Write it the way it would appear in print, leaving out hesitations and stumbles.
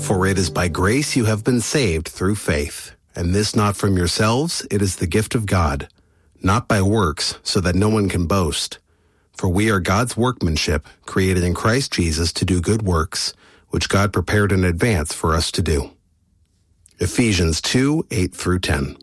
For it is by grace you have been saved through faith, and this not from yourselves, it is the gift of God, not by works, so that no one can boast. For we are God's workmanship, created in Christ Jesus to do good works, which God prepared in advance for us to do. Ephesians 2:8-10.